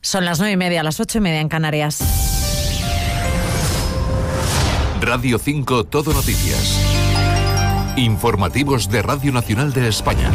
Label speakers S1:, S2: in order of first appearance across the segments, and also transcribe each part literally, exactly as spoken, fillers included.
S1: Son las nueve y media, las ocho y media en Canarias.
S2: Radio cinco Todo Noticias. Informativos de Radio Nacional de España.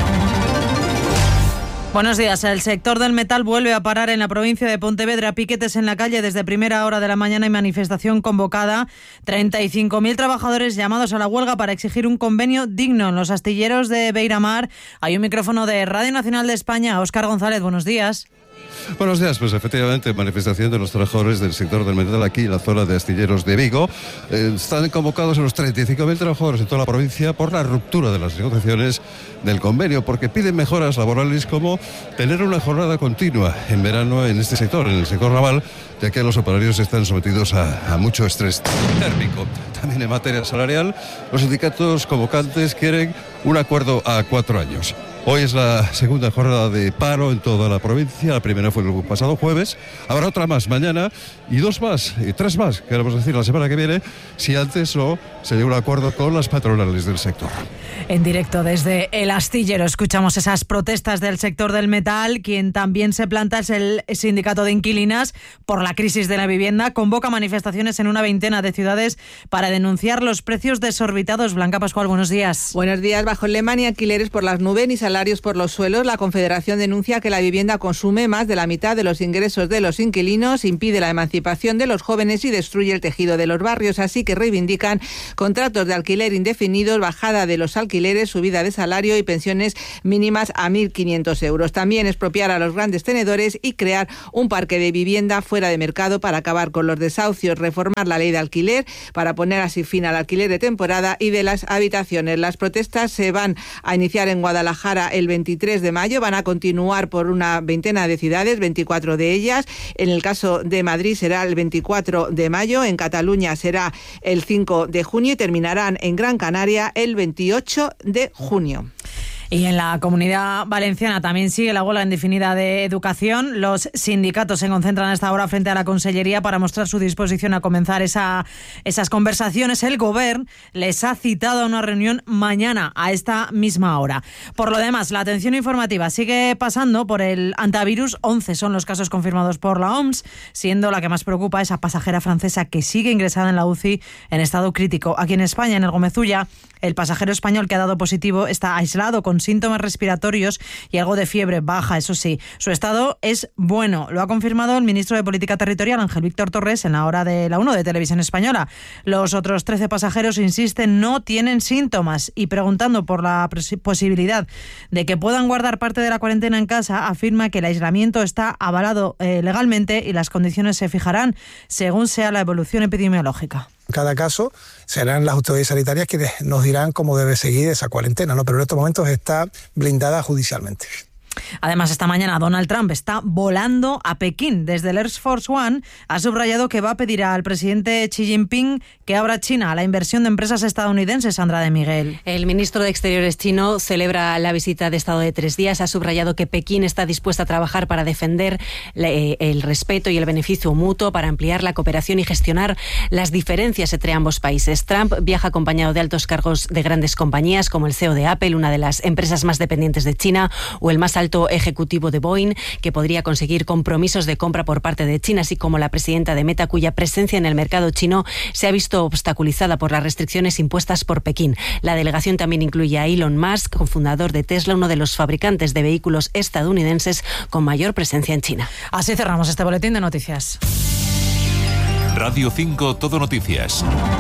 S1: Buenos días. El sector del metal vuelve a parar en la provincia de Pontevedra. Piquetes en la calle desde primera hora de la mañana y manifestación convocada. treinta y cinco mil trabajadores llamados a la huelga para exigir un convenio digno. En los astilleros de Beiramar hay un micrófono de Radio Nacional de España. Óscar González, buenos días.
S3: Buenos días, pues efectivamente, manifestación de los trabajadores del sector del metal aquí en la zona de astilleros de Vigo. Eh, están convocados unos treinta y cinco mil trabajadores en toda la provincia por la ruptura de las negociaciones del convenio, porque piden mejoras laborales como tener una jornada continua en verano en este sector, en el sector naval, ya que los operarios están sometidos a, a mucho estrés térmico. También en materia salarial, los sindicatos convocantes quieren un acuerdo a cuatro años. Hoy es la segunda jornada de paro en toda la provincia. La primera fue el pasado jueves. Habrá otra más mañana y dos más, y tres más, queremos decir, la semana que viene, si antes no se llega a un acuerdo con las patronales del sector.
S1: En directo desde el astillero escuchamos esas protestas del sector del metal. Quien también se planta es el sindicato de inquilinas por la crisis de la vivienda. Convoca manifestaciones en una veintena de ciudades para denunciar los precios desorbitados. Blanca Pascual, buenos días.
S4: Buenos días. Bajo el lema ni alquileres por las nubes ni salarios por los suelos, la Confederación denuncia que la vivienda consume más de la mitad de los ingresos de los inquilinos, impide la emancipación de los jóvenes y destruye el tejido de los barrios. Así que reivindican contratos de alquiler indefinidos, bajada de los alquileres, subida de salario y pensiones mínimas a mil quinientos euros. También expropiar a los grandes tenedores y crear un parque de vivienda fuera de mercado para acabar con los desahucios, reformar la ley de alquiler para poner así fin al alquiler de temporada y de las habitaciones. Las protestas se van a iniciar en Guadalajara el veintitrés de mayo, van a continuar por una veintena de ciudades, veinticuatro de ellas. En el caso de Madrid será el veinticuatro de mayo, en Cataluña será el cinco de junio y terminarán en Gran Canaria el veintiocho de junio.
S1: Y en la Comunidad Valenciana también sigue la huelga indefinida de educación. Los sindicatos se concentran a esta hora frente a la Consellería para mostrar su disposición a comenzar esa, esas conversaciones. El Govern les ha citado a una reunión mañana a esta misma hora. Por lo demás, la atención informativa sigue pasando por el antivirus. once son los casos confirmados por la O M S, siendo la que más preocupa esa pasajera francesa que sigue ingresada en la U C I en estado crítico. Aquí en España, en el Gómez Ulla, el pasajero español que ha dado positivo está aislado con síntomas respiratorios y algo de fiebre baja, eso sí. Su estado es bueno. Lo ha confirmado el ministro de Política Territorial, Ángel Víctor Torres, en la hora de la uno de Televisión Española. Los otros trece pasajeros, insisten, no tienen síntomas y preguntando por la posibilidad de que puedan guardar parte de la cuarentena en casa, afirma que el aislamiento está avalado eh, legalmente y las condiciones se fijarán según sea la evolución epidemiológica.
S5: En cada caso serán las autoridades sanitarias quienes nos dirán cómo debe seguir esa cuarentena, ¿no? Pero en estos momentos está blindada judicialmente.
S1: Además, esta mañana Donald Trump está volando a Pekín. Desde el Air Force One ha subrayado que va a pedir al presidente Xi Jinping que abra China a la inversión de empresas estadounidenses. Sandra de Miguel.
S6: El ministro de Exteriores chino celebra la visita de Estado de tres días. Ha subrayado que Pekín está dispuesta a trabajar para defender el respeto y el beneficio mutuo, para ampliar la cooperación y gestionar las diferencias entre ambos países. Trump viaja acompañado de altos cargos de grandes compañías como el C E O de Apple, una de las empresas más dependientes de China, o el más alto alto ejecutivo de Boeing, que podría conseguir compromisos de compra por parte de China, así como la presidenta de Meta, cuya presencia en el mercado chino se ha visto obstaculizada por las restricciones impuestas por Pekín. La delegación también incluye a Elon Musk, cofundador de Tesla, uno de los fabricantes de vehículos estadounidenses con mayor presencia en China.
S1: Así cerramos este boletín de noticias.
S2: Radio cinco Todo Noticias.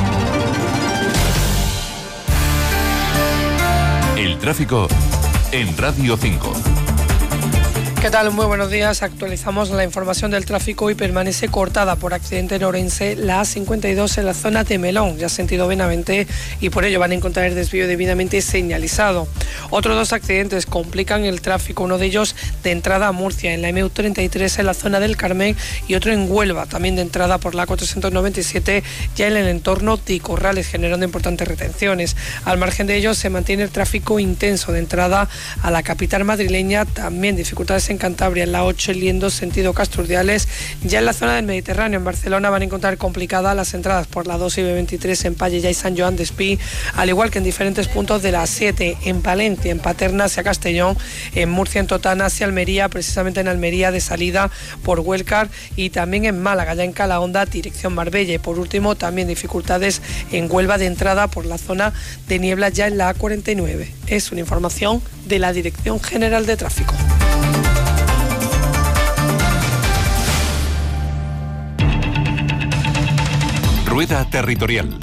S2: El tráfico en Radio cinco.
S7: ¿Qué tal? Muy buenos días. Actualizamos la información del tráfico y permanece cortada por accidente en Orense la A cincuenta y dos en la zona de Melón, ya sentido Benavente, y por ello van a encontrar el desvío debidamente señalizado. Otros dos accidentes complican el tráfico, uno de ellos de entrada a Murcia en la M U treinta y tres en la zona del Carmen y otro en Huelva, también de entrada por la cuatrocientos noventa y siete ya en el entorno de Corrales, generando importantes retenciones. Al margen de ello se mantiene el tráfico intenso de entrada a la capital madrileña, también dificultades en en Cantabria, en la ocho en Liendo, sentido Casturdiales. Ya en la zona del Mediterráneo, en Barcelona, van a encontrar complicadas las entradas por la dos y B veintitrés en Pallella y San Joan d'Espí, al igual que en diferentes puntos de la siete, en Palencia, en Paterna hacia Castellón, en Murcia, en Totana hacia Almería, precisamente en Almería de salida por Huelcar, y también en Málaga, ya en Calahonda, dirección Marbella. Y por último, también dificultades en Huelva de entrada por la zona de niebla ya en la A cuarenta y nueve. Es una información de la Dirección General de Tráfico.
S2: Rueda Territorial.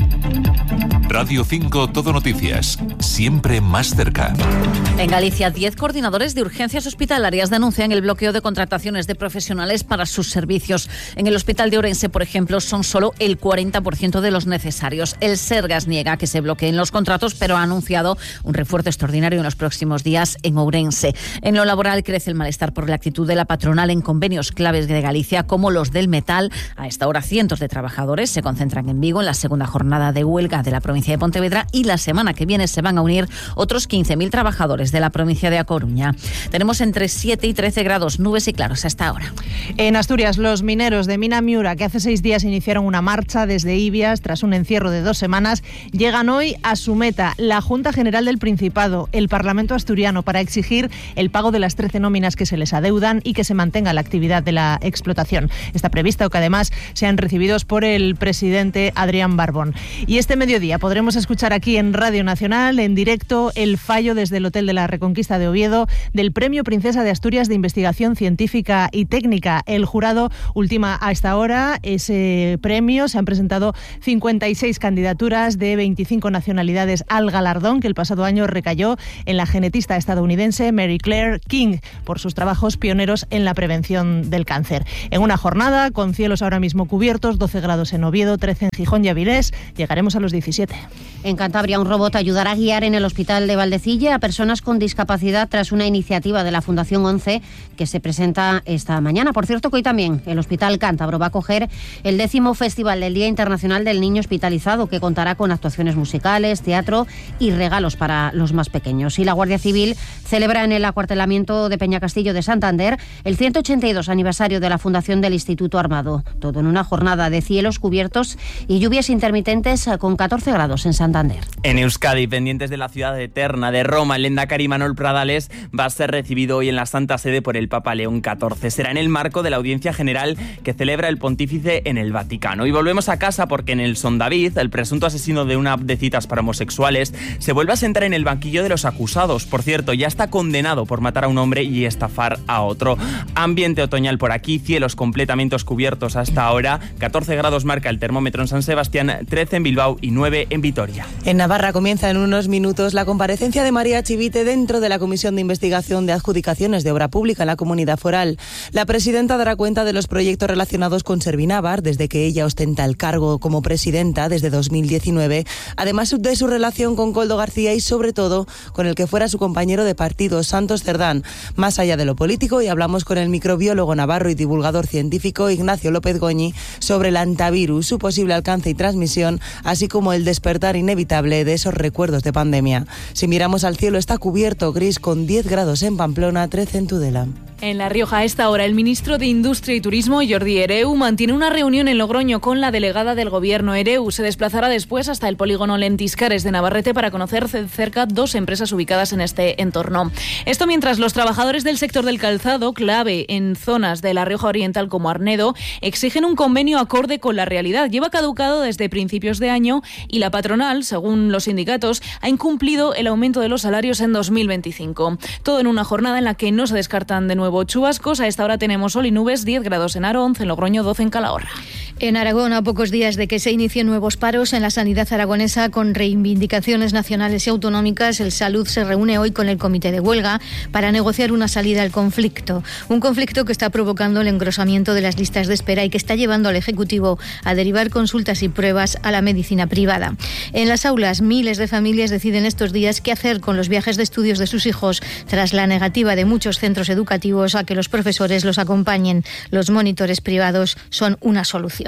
S2: Radio cinco Todo Noticias, siempre más cerca.
S8: En Galicia, diez coordinadores de urgencias hospitalarias denuncian el bloqueo de contrataciones de profesionales para sus servicios. En el Hospital de Ourense, por ejemplo, son solo el cuarenta por ciento de los necesarios. El Sergas niega que se bloqueen los contratos, pero ha anunciado un refuerzo extraordinario en los próximos días en Ourense. En lo laboral crece el malestar por la actitud de la patronal en convenios claves de Galicia, como los del metal. A esta hora, cientos de trabajadores se concentran en Vigo en la segunda jornada de huelga de la provincia de Pontevedra, y la semana que viene se van a unir otros quince mil trabajadores de la provincia de A Coruña. Tenemos entre siete y trece grados, nubes y claros hasta ahora.
S9: En Asturias, los mineros de Mina Miura, que hace seis días iniciaron una marcha desde Ibias tras un encierro de dos semanas, llegan hoy a su meta, la Junta General del Principado, el Parlamento asturiano, para exigir el pago de las trece nóminas que se les adeudan y que se mantenga la actividad de la explotación. Está previsto que además sean recibidos por el presidente Adrián Barbón. Y este mediodía podremos escuchar aquí en Radio Nacional, en directo, el fallo desde el Hotel de la Reconquista de Oviedo del Premio Princesa de Asturias de Investigación Científica y Técnica. El jurado ultima a esta hora ese premio. Se han presentado cincuenta y seis candidaturas de veinticinco nacionalidades al galardón, que el pasado año recayó en la genetista estadounidense Mary Claire King por sus trabajos pioneros en la prevención del cáncer. En una jornada con cielos ahora mismo cubiertos, doce grados en Oviedo, trece en Gijón y Avilés, llegaremos a los diecisiete.
S10: En Cantabria, un robot ayudará a guiar en el Hospital de Valdecilla a personas con discapacidad tras una iniciativa de la Fundación once que se presenta esta mañana. Por cierto, que hoy también el Hospital Cántabro va a acoger el décimo Festival del Día Internacional del Niño Hospitalizado, que contará con actuaciones musicales, teatro y regalos para los más pequeños. Y la Guardia Civil celebra en el acuartelamiento de Peñacastillo de Santander el ciento ochenta y dos aniversario de la fundación del Instituto Armado. Todo en una jornada de cielos cubiertos y lluvias intermitentes con catorce grados en Santander.
S11: En Euskadi, pendientes de la ciudad eterna de Roma, el lehendakari Manuel Pradales va a ser recibido hoy en la Santa Sede por el Papa León catorce. Será en el marco de la audiencia general que celebra el pontífice en el Vaticano. Y volvemos a casa porque Nelson David, el presunto asesino de una app de citas para homosexuales, se vuelve a sentar en el banquillo de los acusados. Por cierto, ya está condenado por matar a un hombre y estafar a otro. Ambiente otoñal por aquí, cielos completamente cubiertos hasta ahora. catorce grados marca el termómetro en San Sebastián, trece en Bilbao y nueve en Vitoria.
S12: En Navarra comienza en unos minutos la comparecencia de María Chivite dentro de la Comisión de Investigación de Adjudicaciones de Obra Pública en la Comunidad Foral. La presidenta dará cuenta de los proyectos relacionados con Servinávar desde que ella ostenta el cargo como presidenta desde dos mil diecinueve, además de su relación con Koldo García y sobre todo con el que fuera su compañero de partido, Santos Cerdán. Más allá de lo político, y hablamos con el microbiólogo navarro y divulgador científico Ignacio López Goñi sobre el antivirus, su posible alcance y transmisión, así como el despertar inevitable de esos recuerdos de pandemia. Si miramos al cielo, está cubierto gris con diez grados en Pamplona, trece en Tudela.
S13: En La Rioja, a esta hora, el ministro de Industria y Turismo, Jordi Hereu, mantiene una reunión en Logroño con la delegada del Gobierno. Hereu se desplazará después hasta el polígono Lentiscares de Navarrete para conocer cerca dos empresas ubicadas en este entorno. Esto mientras los trabajadores del sector del calzado, clave en zonas de La Rioja Oriental como Arnedo, exigen un convenio acorde con la realidad. Lleva caducado desde principios de año y la patronal, según los sindicatos, ha incumplido el aumento de los salarios en dos mil veinticinco. Todo en una jornada en la que no se descartan de nuevo chubascos. A esta hora tenemos sol y nubes, diez grados en Aro, once en Logroño, doce en Calahorra.
S14: En Aragón, a pocos días de que se inicien nuevos paros en la sanidad aragonesa con reivindicaciones nacionales y autonómicas, el Salud se reúne hoy con el comité de huelga para negociar una salida al conflicto. Un conflicto que está provocando el engrosamiento de las listas de espera y que está llevando al Ejecutivo a derivar consultas y pruebas a la medicina privada. En las aulas, miles de familias deciden estos días qué hacer con los viajes de estudios de sus hijos tras la negativa de muchos centros educativos a que los profesores los acompañen. Los monitores privados son una solución.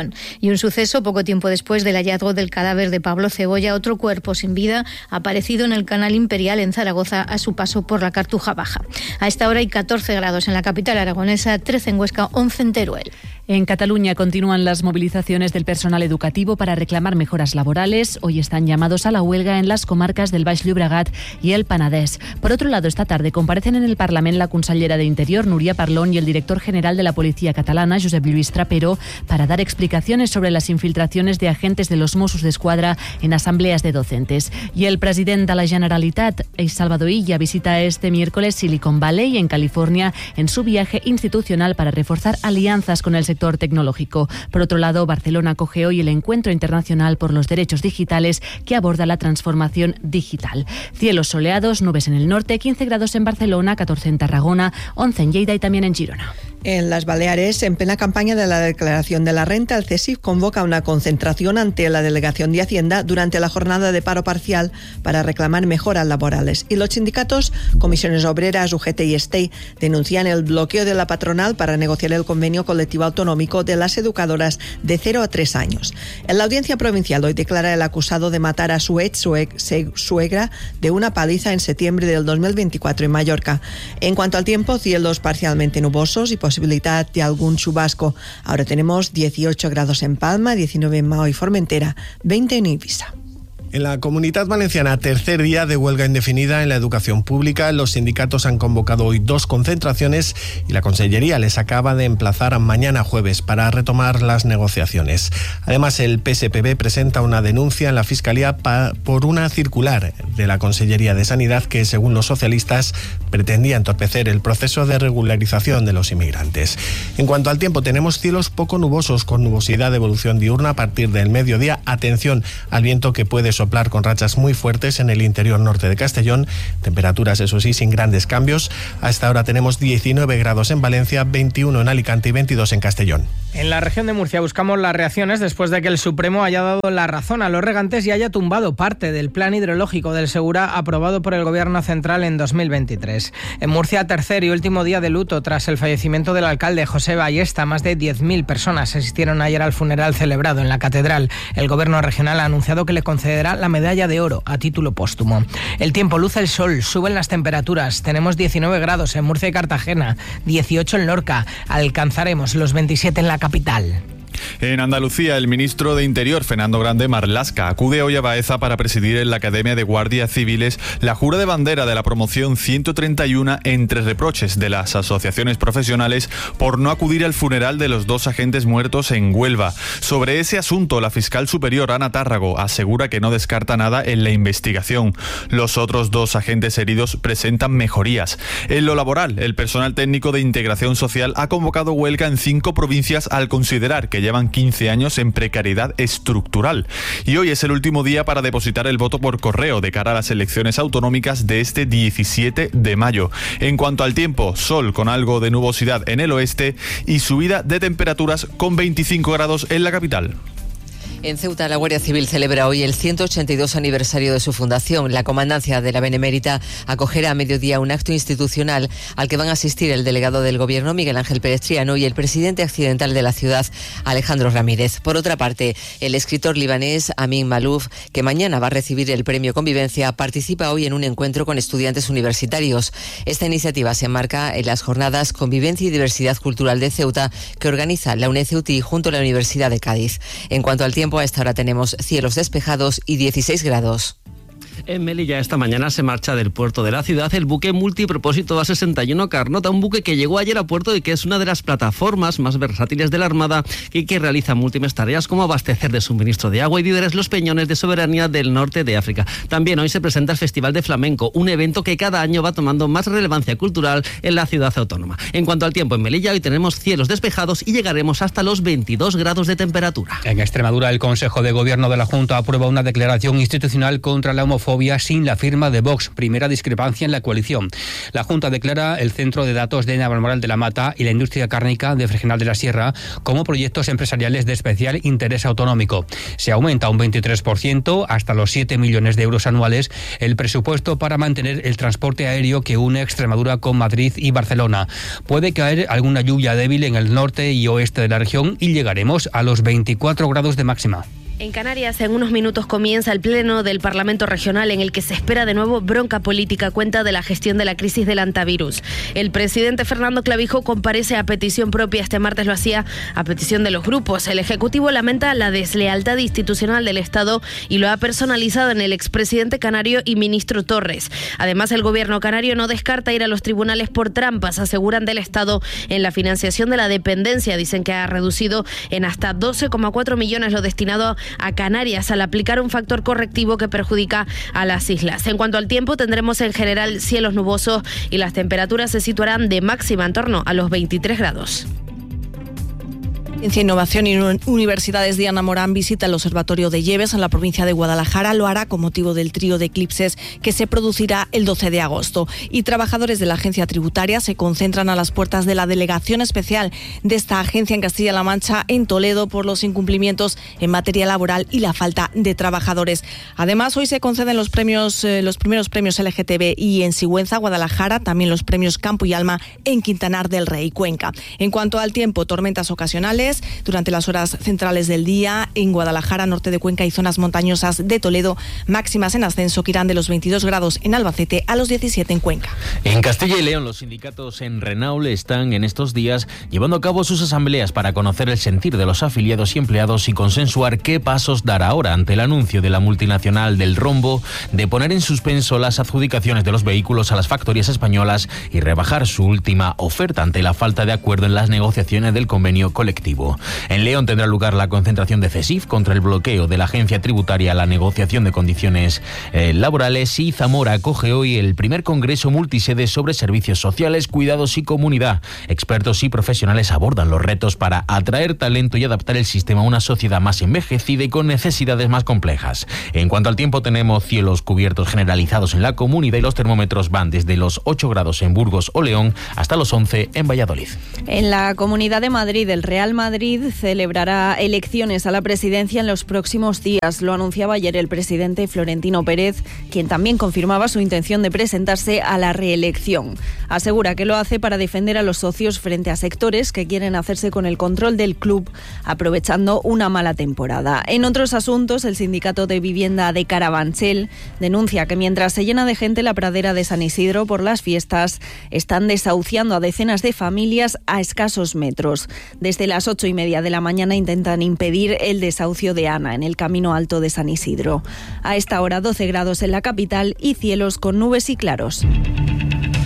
S14: investigación. Y un suceso poco tiempo después del hallazgo del cadáver de Pablo Cebolla, otro cuerpo sin vida aparecido en el Canal Imperial en Zaragoza a su paso por la Cartuja Baja. A esta hora hay catorce grados en la capital aragonesa, trece en Huesca, once en Teruel.
S15: En Cataluña continúan las movilizaciones del personal educativo para reclamar mejoras laborales. Hoy están llamados a la huelga en las comarcas del Baix Llobregat y el Penedès. Por otro lado, esta tarde comparecen en el Parlamento la consellera de Interior, Núria Parlon, y el director general de la Policía Catalana, Josep Lluís Trapero, para dar explicaciones sobre las infiltraciones de agentes de los Mossos d'Esquadra en asambleas de docentes. Y el presidente de la Generalitat, Salvador Illa, visita este miércoles Silicon Valley, en California, en su viaje institucional para reforzar alianzas con el sector tecnológico. Por otro lado, Barcelona acoge hoy el Encuentro Internacional por los Derechos Digitales, que aborda la transformación digital. Cielos soleados, nubes en el norte, quince grados en Barcelona, catorce en Tarragona, once en Lleida y también en Girona.
S16: En las Baleares, en plena campaña de la declaración de la renta, el CESIF convoca una concentración ante la Delegación de Hacienda durante la jornada de paro parcial para reclamar mejoras laborales. Y los sindicatos, Comisiones Obreras, U G T y STEI, denuncian el bloqueo de la patronal para negociar el convenio colectivo autonómico de las educadoras de cero a tres años. En la audiencia provincial hoy declara el acusado de matar a su ex suegra de una paliza en septiembre del dos mil veinticuatro en Mallorca. En cuanto al tiempo, cielos parcialmente nubosos y posibilidad de algún chubasco. Ahora tenemos dieciocho grados en Palma, diecinueve en Mao y Formentera, veinte en Ibiza.
S17: En la Comunitat Valenciana, tercer día de huelga indefinida en la educación pública. Los sindicatos han convocado hoy dos concentraciones y la Consellería les acaba de emplazar a mañana jueves para retomar las negociaciones. Además, el P S P B presenta una denuncia en la Fiscalía pa- por una circular de la Consellería de Sanidad que, según los socialistas, pretendía entorpecer el proceso de regularización de los inmigrantes. En cuanto al tiempo, tenemos cielos poco nubosos con nubosidad de evolución diurna a partir del mediodía. Atención al viento que puede soplar con rachas muy fuertes en el interior norte de Castellón. Temperaturas, eso sí, sin grandes cambios. A esta hora tenemos diecinueve grados en Valencia, veintiuno en Alicante y veintidós en Castellón.
S18: En la región de Murcia buscamos las reacciones después de que el Supremo haya dado la razón a los regantes y haya tumbado parte del plan hidrológico del Segura aprobado por el Gobierno Central en dos mil veintitrés. En Murcia, tercer y último día de luto tras el fallecimiento del alcalde José Ballesta. Más de diez mil personas asistieron ayer al funeral celebrado en la catedral. El Gobierno regional ha anunciado que le concederá la medalla de oro a título póstumo. El tiempo, luce el sol, suben las temperaturas. Tenemos diecinueve grados en Murcia y Cartagena, dieciocho en Lorca. Alcanzaremos los veintisiete en la capital.
S19: En Andalucía, el ministro de Interior, Fernando Grande Marlaska, acude hoy a Baeza para presidir en la Academia de Guardias Civiles la jura de bandera de la promoción ciento treinta y uno entre reproches de las asociaciones profesionales por no acudir al funeral de los dos agentes muertos en Huelva. Sobre ese asunto, la fiscal superior, Ana Tárrago, asegura que no descarta nada en la investigación. Los otros dos agentes heridos presentan mejorías. En lo laboral, el personal técnico de integración social ha convocado huelga en cinco provincias al considerar que llevan quince años en precariedad estructural. Y hoy es el último día para depositar el voto por correo de cara a las elecciones autonómicas de este diecisiete de mayo. En cuanto al tiempo, sol con algo de nubosidad en el oeste y subida de temperaturas con veinticinco grados en la capital.
S20: En Ceuta, la Guardia Civil celebra hoy el ciento ochenta y dos aniversario de su fundación. La comandancia de la Benemérita acogerá a mediodía un acto institucional al que van a asistir el delegado del Gobierno, Miguel Ángel Pérez Triano, y el presidente accidental de la ciudad, Alejandro Ramírez. Por otra parte, el escritor libanés Amin Malouf, que mañana va a recibir el premio Convivencia, participa hoy en un encuentro con estudiantes universitarios. Esta iniciativa se enmarca en las jornadas Convivencia y Diversidad Cultural de Ceuta que organiza la UNECEUTI junto a la Universidad de Cádiz. En cuanto al tiempo, a esta hora tenemos cielos despejados y dieciséis grados.
S21: En Melilla esta mañana se marcha del puerto de la ciudad el buque multipropósito A sesenta y uno Carnota, un buque que llegó ayer a puerto y que es una de las plataformas más versátiles de la Armada y que realiza múltiples tareas como abastecer de suministro de agua y víveres los peñones de soberanía del norte de África. También hoy se presenta el Festival de Flamenco, un evento que cada año va tomando más relevancia cultural en la ciudad autónoma. En cuanto al tiempo en Melilla, hoy tenemos cielos despejados y llegaremos hasta los veintidós grados de temperatura.
S22: En Extremadura, el Consejo de Gobierno de la Junta aprueba una declaración institucional contra la homofobia
S3: xenofobia sin la firma de Vox, primera discrepancia en la coalición. La Junta declara el centro de datos de Navalmoral de la Mata y la industria cárnica de Fregenal de la Sierra como proyectos empresariales de especial interés autonómico. Se aumenta un veintitrés por ciento hasta los siete millones de euros anuales el presupuesto para mantener el transporte aéreo que une Extremadura con Madrid y Barcelona. Puede caer alguna lluvia débil en el norte y oeste de la región y llegaremos a los veinticuatro grados de máxima.
S22: En Canarias, en unos minutos comienza el pleno del Parlamento Regional en el que se espera de nuevo bronca política a cuenta de la gestión de la crisis del antivirus. El presidente Fernando Clavijo comparece a petición propia. Este martes lo hacía a petición de los grupos. El Ejecutivo lamenta la deslealtad institucional del Estado y lo ha personalizado en el expresidente canario y ministro Torres. Además, el gobierno canario no descarta ir a los tribunales por trampas, aseguran, del Estado en la financiación de la dependencia. Dicen que ha reducido en hasta doce coma cuatro millones lo destinado a Canarias al aplicar un factor correctivo que perjudica a las islas. En cuanto al tiempo, tendremos en general cielos nubosos y las temperaturas se situarán de máxima en torno a los veintitrés grados.
S23: Ciencia, Innovación y Universidades. Diana Morán visita el Observatorio de Lleves en la provincia de Guadalajara. Lo hará con motivo del trío de eclipses que se producirá el doce de agosto. Y trabajadores de la agencia tributaria se concentran a las puertas de la delegación especial de esta agencia en Castilla-La Mancha, en Toledo, por los incumplimientos en materia laboral y la falta de trabajadores. Además, hoy se conceden los premios, eh, los primeros premios L G T B I en Sigüenza, Guadalajara, también los premios Campo y Alma en Quintanar del Rey, Cuenca. En cuanto al tiempo, tormentas ocasionales durante las horas centrales del día en Guadalajara, norte de Cuenca y zonas montañosas de Toledo, máximas en ascenso que irán de los veintidós grados en Albacete a los diecisiete en Cuenca.
S24: En Castilla y León, los sindicatos en Renault están en estos días llevando a cabo sus asambleas para conocer el sentir de los afiliados y empleados y consensuar qué pasos dar ahora ante el anuncio de la multinacional del rombo de poner en suspenso las adjudicaciones de los vehículos a las factorías españolas y rebajar su última oferta ante la falta de acuerdo en las negociaciones del convenio colectivo. En León tendrá lugar la concentración de CESIF contra el bloqueo de la agencia tributaria a la negociación de condiciones eh, laborales, y Zamora acoge hoy el primer congreso multisede sobre servicios sociales, cuidados y comunidad. Expertos y profesionales abordan los retos para atraer talento y adaptar el sistema a una sociedad más envejecida y con necesidades más complejas. En cuanto al tiempo, tenemos cielos cubiertos generalizados en la comunidad y los termómetros van desde los ocho grados en Burgos o León hasta los once en Valladolid.
S23: En la Comunidad de Madrid, el Real Madrid Madrid celebrará elecciones a la presidencia en los próximos días. Lo anunciaba ayer el presidente Florentino Pérez, quien también confirmaba su intención de presentarse a la reelección. Asegura que lo hace para defender a los socios frente a sectores que quieren hacerse con el control del club, aprovechando una mala temporada. En otros asuntos, el sindicato de vivienda de Carabanchel denuncia que mientras se llena de gente la pradera de San Isidro por las fiestas, están desahuciando a decenas de familias a escasos metros. Desde las ocho y media de la mañana intentan impedir el desahucio de Ana en el camino alto de San Isidro. A esta hora doce grados en la capital y cielos con nubes y claros.